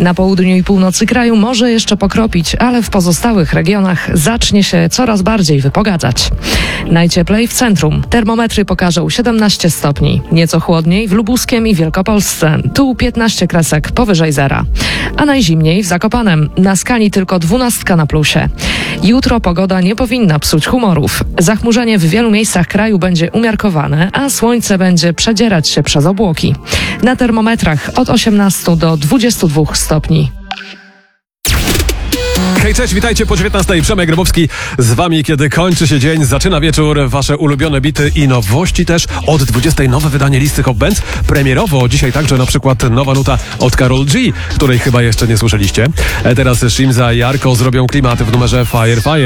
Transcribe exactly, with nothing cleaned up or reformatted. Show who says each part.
Speaker 1: Na południu i północy kraju może jeszcze pokropić, ale w pozostałych regionach zacznie się coraz bardziej wypogadzać. Najcieplej w centrum. Termometry pokażą siedemnaście stopni. Nieco chłodniej w Lubuskiem i Wielkopolsce. Tu piętnaście kresek powyżej zera. A najzimniej w Zakopanem. Na skali tylko dwunastka na plusie. Jutro pogoda nie powinna psuć humorów. Zachmurzenie w wielu miejscach kraju będzie umiarkowane, a słońce będzie przedzierać się przez obłoki. Na termometrach od osiemnastu do dwudziestu dwóch stopni.
Speaker 2: Hej, cześć, witajcie po dziewiętnastej. Przemek Grabowski z wami, kiedy kończy się dzień, zaczyna wieczór, wasze ulubione bity i nowości też. Od dwudziestej nowe wydanie listy Hot Bands. Premierowo dzisiaj także na przykład nowa nuta od Karol G, której chyba jeszcze nie słyszeliście. Teraz Shimza i Arko zrobią klimaty w numerze Fire Fire.